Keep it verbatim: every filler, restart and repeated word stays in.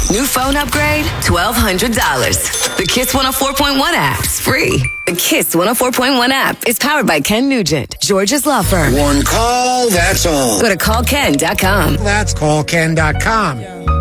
New phone upgrade, twelve hundred dollars. The Kiss one oh four point one app's free. The Kiss one oh four point one app is powered by Ken Nugent, George's law firm. One call, that's all. Go to call ken dot com. That's call ken dot com.